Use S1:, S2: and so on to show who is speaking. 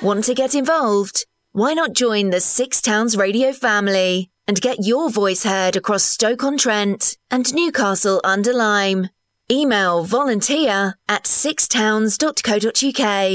S1: Want to get involved? Why not join the Six Towns Radio family and get your voice heard across Stoke-on-Trent and Newcastle-under-Lyme? Email volunteer@sixtowns.co.uk.